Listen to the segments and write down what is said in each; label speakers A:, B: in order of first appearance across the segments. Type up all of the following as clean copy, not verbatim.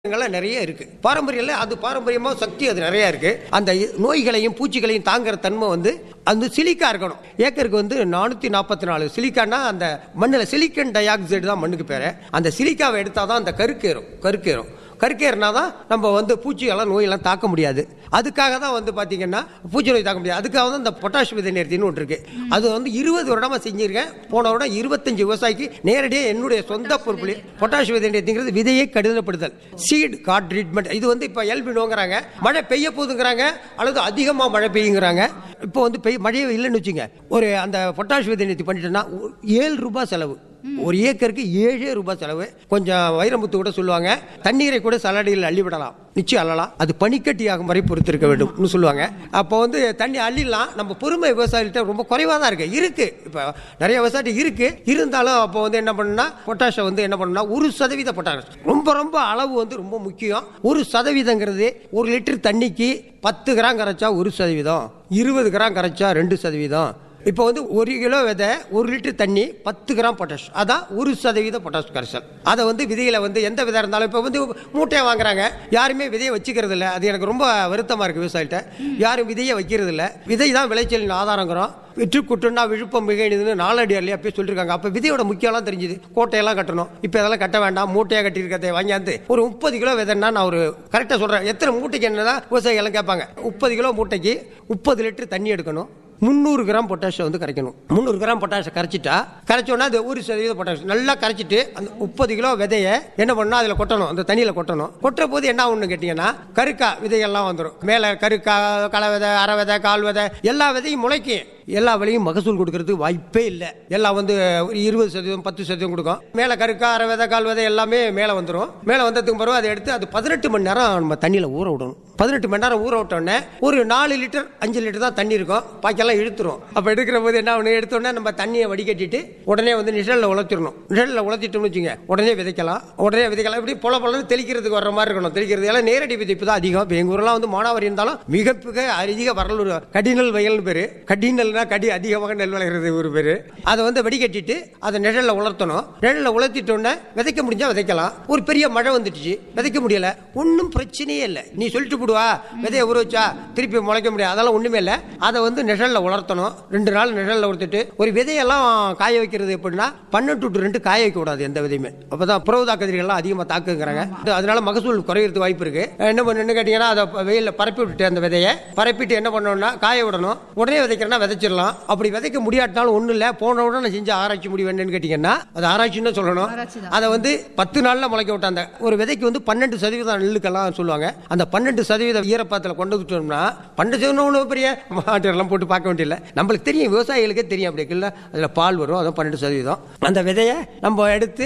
A: நிறைய இருக்கு. பாரம்பரியம்ல அது பாரம்பரியமா சக்தி அது நிறைய இருக்கு. அந்த நோய்களையும் பூச்சிகளையும் தாங்குற தன்மை அந்த சிலிக்கா இருக்கணும். ஏக்கருக்கு 444 சிலிக்கானா அந்த மண்ணில் சிலிக்கன் டை ஆக்சைடு தான் மண்ணுக்கு பேரு. அந்த சிலிக்காவை எடுத்தாதான் அந்த கருக்கேறினா தான் நம்ம பூச்சியெல்லாம் நோயெல்லாம் தாக்க முடியாது. அதுக்காக தான் பார்த்தீங்கன்னா பூச்சி நோய் தாக்க முடியாது. அதுக்காக தான் இந்த பொட்டாஷ் விதை நேர்த்தின்னு ஒன்று இருக்கு. அது 20 வருடமா செஞ்சிருக்கேன். போன வருடம் 25 விவசாயிக்கு நேரடியாக என்னுடைய சொந்த பொறுப்புல பொட்டாஷ் விதை நேர்த்திங்கிறது விதையை கடினப்படுத்தல் சீட் கார்ட் ட்ரீட்மெண்ட். இது இப்போ எல்பினோங்கிறாங்க, மழை பெய்ய போதுங்கிறாங்க அல்லது அதிகமாக மழை பெய்யுங்கிறாங்க. இப்போ மழையே இல்லைன்னு வச்சுங்க, அந்த பொட்டாஷ் விதை நேர்த்தி பண்ணிட்டோம்னா 7 ரூபாய் செலவு. ஒரு ஏக்கருக்கு 7 ரூபாய் செலவு. கொஞ்சம் வைரமுத்து கூட சொல்லுவாங்க, தண்ணீரை கூட சலடியில் அள்ளிவிடலாம், நிச்சயம் அள்ளலாம், அது பனிக்கட்டியாகும் வரை பொறுத்திருக்க வேண்டும் சொல்லுவாங்க. அப்போ தண்ணி அள்ளிடலாம். நம்ம பொறுமை விவசாயிகிட்ட ரொம்ப குறைவா தான் இருக்கு. இப்போ நிறைய விவசாயி இருக்கு. இருந்தாலும் அப்போ என்ன பண்ணணும்னா பொட்டாஷை என்ன பண்ணணும்னா 1% பொட்டாஷ் ரொம்ப ரொம்ப அளவு ரொம்ப முக்கியம். 1%ங்கிறது 1 லிட்டர் தண்ணிக்கு 10 கிராம் கரைச்சா 1%, 20 கிராம் கரைச்சா 2%. இப்போ 1 கிலோ விதை 1 லிட்டர் தண்ணி 10 கிராம் பொட்டாஷ், அதான் 1% பொட்டாஷ் கரைசல். அதை விதையில எந்த விதை இருந்தாலும் இப்போ மூட்டையை வாங்குறாங்க, யாருமே விதையை வச்சுக்கிறது இல்லை. அது எனக்கு ரொம்ப வருத்தமா இருக்கு. விவசாயிட்ட யாரும் விதையை வைக்கிறது இல்லை. விதை தான் விளைச்சலின் ஆதாரங்கிறோம். விற்று குட்டுன்னா விழுப்பம் மிகைதுன்னு 4 அடி அல்லையா போய் சொல்லிருக்காங்க. அப்ப விதையோட முக்கியம்லாம் தெரிஞ்சுது. கோட்டையெல்லாம் கட்டணும். இப்ப இதெல்லாம் கட்ட வேண்டாம், மூட்டையா கட்டிருக்கதை வாங்கியாந்து ஒரு 30 கிலோ விதைன்னா நான் ஒரு கரெக்டா சொல்றேன். எத்தனை மூட்டைக்கு என்னதான் விவசாயிகள் எல்லாம் கேட்பாங்க. 30 கிலோ மூட்டைக்கு 30 லிட்டர் தண்ணி எடுக்கணும், 300 கிராம் பொட்டாஷை கரைக்கணும். 300 கிராம் பொட்டாஷை கரைச்சோன்னா அது 1% பொட்டாஷ் நல்லா கரைச்சிட்டு அந்த 30 கிலோ விதையை என்ன பண்ணணும், அதில் கொட்டணும், அந்த தண்ணியில் கொட்டணும். கொட்டுற போது என்ன ஒன்று கேட்டீங்கன்னா கருக்கா விதையெல்லாம் வந்துடும். மேலே கருக்கா, களை விதை, அரை விதை, கால் விதை எல்லா விதையும் முளைக்கும். எல்லா விலையும் மகசூல் கொடுக்கறதுக்கு வாய்ப்பே இல்லை. எல்லாம் 20% 10% கொடுக்கும். மேலே கருக்கா, அரை விதை, கால் விதை எல்லாமே மேலே வந்துடும். மேலே வந்ததுக்கு பிறகு அதை எடுத்து அது 18 மணி நேரம் நம்ம தண்ணியில் ஊற விடணும். 18 மணி நேரம் ஊற விட்டோடனே ஒரு 4 லிட்டர் 5 லிட்டர் தான் தண்ணி இருக்கும், பாக்கெல்லாம் இழுத்துரும். அப்போ எடுக்கிற போது என்ன ஒன்று எடுத்தோடனே நம்ம தண்ணியை வடிகட்டிட்டு உடனே நிழலில் உழைச்சிடணும். நிழலில் உழைச்சிட்டோம்னு வச்சுங்க, உடனே விதைக்கலாம். இப்படி பொல தெளிக்கிறதுக்கு வர்ற மாதிரி இருக்கணும். தெளிக்கிறது எல்லாம் நேரடி விதைப்பு தான் அதிகம். இப்போ எங்கள் ஊரெல்லாம் மானாவாரி இருந்தாலும் மிக அதிக வரலூர் கடிநெல் வயல்னு பேரு. கடிநெல்னா கடி அதிகமாக நெல் விளைகிறது ஒரு பேரு. அதை வடிகட்டிட்டு அதை நிழலில் உலர்த்தணும். நிழலில் உலர்த்திட்டோன்னே விதைக்க முடிஞ்சா விதைக்கலாம். ஒரு பெரிய மழை வந்துடுச்சு, விதைக்க முடியல, ஒன்றும் பிரச்சனையே இல்லை. நீ சொல்லிட்டு போடுவா விதையை ஊற வச்சா திருப்பி முளைக்க முடியாது, அதெல்லாம் ஒண்ணுமே இல்லை. அதை நிழலில் உலர்த்தணும். 2 நாள் நிழலில் உலர்த்திட்டு ஒரு விதையெல்லாம் காய வைக்கிறது எப்படின்னா 12 to 2 காய வைக்க கூடாது எந்த விதையுமே. அப்பதான் புறவுதா கதிர்கள்லாம் அதிகமாக தாக்குங்கிறாங்க. அதனால மகசூல் குறையிறது வாய்ப்பு இருக்கு. என்ன பண்ணு கேட்டீங்கன்னா அதை வெயில பரப்பி விட்டுட்டு அந்த விதையை பரப்பிட்டு என்ன பண்ணணும்னா காய விடணும். உடனே விதைக்கிறேன்னா விதைச்சிடலாம். அப்படி விதைக்க முடியாட்டாலும் ஒண்ணு இல்ல, போன உடனே செஞ்ச ஆராய்ச்சி முடிவு என்னன்னு கேட்டீங்கன்னா அது ஆராய்ச்சின்னு சொல்லணும். அதை 10 நாள்ல முளைக்க விட்டாங்க. ஒரு விதைக்கு 12% நெல்லுக்கெல்லாம் சொல்லுவாங்க. அந்த 12% ஈரப்பதத்தில் கொண்டு வந்துட்டோம்னா 12% பெரிய மாட்டெல்லாம் போட்டு பார்க்க வேண்டியதில்லை. நம்மளுக்கு தெரியும், விவசாயிகளுக்கே தெரியும். அப்படி இருக்குல்ல, அதுல பால் வரும், அதான் 12%. அந்த விதையை நம்ம எடுத்து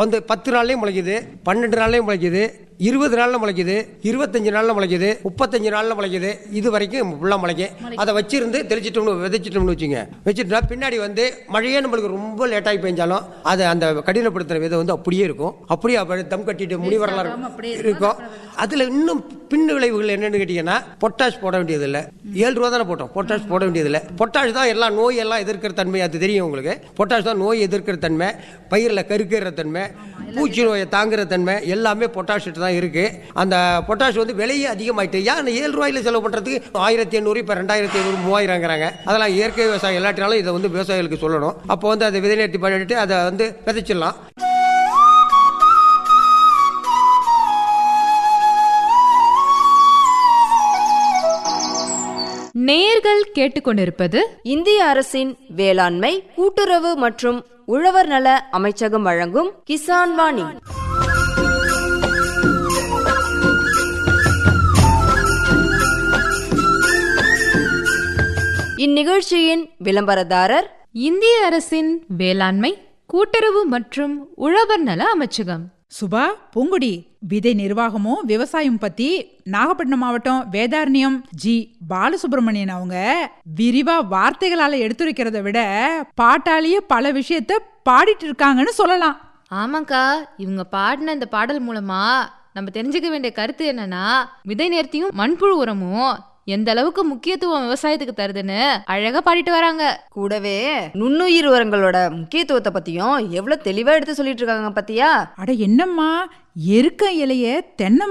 A: 10 நாள்லயும் முளைக்குது, 12 நாள்லயும் முளைக்குது, 20 நாள்ல முளைக்குது, 25 நாள்ல முளைக்குது, 35 நாள்ல முளைக்குது. இது வரைக்கும் ஃபுல்லா முளைக்கும். அதை வச்சிருந்து தெளிச்சிட்டோம்னு விதைச்சிட்டோம்னு வச்சுங்க. வச்சுட்டா பின்னாடி மழையே நம்மளுக்கு ரொம்ப லேட்டாகி பெஞ்சாலும் அது அந்த கடினப்படுத்துற விதை அப்படியே இருக்கும். அப்படியே தம் கட்டிட்டு முனிவரெல்லாம் இருக்கும். அதுல இன்னும் பின் விளைவுகள் என்னன்னு கேட்டீங்கன்னா பொட்டாஷ் போட வேண்டியது இல்லை. 7 ரூபா தானே போட்டோம், பொட்டாஷ் போட வேண்டியது இல்லை. பொட்டாஷ் தான் எல்லாம் நோய் எல்லாம் எதிர்க்கிற தன்மை, அது தெரியும் உங்களுக்கு. பொட்டாஷ் தான் நோய் எதிர்க்கிற தன்மை, பயிரில் கருக்கிற தன்மை, பூச்சி நோயை தாங்குற தன்மை எல்லாமே பொட்டாஷ் தான் இருக்கு. அந்த பொட்டாஷ் விலையே அதிகமாயிட்டு. ஏன் 7 ரூபாயில செலவு பண்றதுக்கு 1800 இப்ப 2500 3000ங்கிறாங்க. அதெல்லாம் இயற்கை விவசாயம் எல்லாத்தினாலும் இதை விவசாயிகளுக்கு சொல்லணும். அப்போ அதை விதை நேர்த்தி பண்ணிட்டு அதை விதைச்சிடலாம்.
B: நேயர்கள் கேட்டுக்கொண்டிருப்பது
C: இந்திய அரசின் வேளாண்மை, கூட்டுறவு மற்றும் உழவர் நல அமைச்சகம் வழங்கும் கிசான் வாணி. இந்நிகழ்ச்சியின் விளம்பரதாரர்
B: இந்திய அரசின் வேளாண்மை, கூட்டுறவு மற்றும் உழவர் நல அமைச்சகம்.
D: சுபா, பூங்குடி, விதை நிர்வாகமும் விவசாயம் பத்தி நாகப்பட்டினம் மாவட்டம் வேதாரண்யம் ஜி பாலசுப்ரமணியன் அவங்க விரிவா வார்த்தைகளால எடுத்துரைக்கிறத விட பாட்டாலேயே பல விஷயத்த பாடிட்டு இருக்காங்கன்னு சொல்லலாம்.
E: ஆமாக்கா, இவங்க பாடின இந்த பாடல் மூலமா நம்ம தெரிஞ்சுக்க வேண்டிய கருத்து என்னன்னா, விதை நேர்த்தியும் மண்புழு உரமும் எந்த அளவுக்கு முக்கியத்துவம் விவசாயத்துக்கு தருதுன்னு அழகா பாடிட்டு வராங்க.
C: கூடவே நுண்ணுயிர் உரங்களோட முக்கியத்துவத்தை பத்தியும் எவ்வளவு தெளிவா எடுத்து சொல்லிட்டு இருக்காங்க பத்தியா.
D: அட என்னம்மா, எருக்க இலைய தென்னை